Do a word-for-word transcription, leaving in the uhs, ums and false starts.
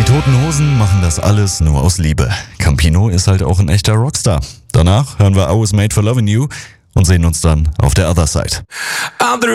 Die Toten Hosen machen das alles nur aus Liebe. Campino ist halt auch ein echter Rockstar. Danach hören wir I Was Made for Loving You und sehen uns dann auf der Other Side.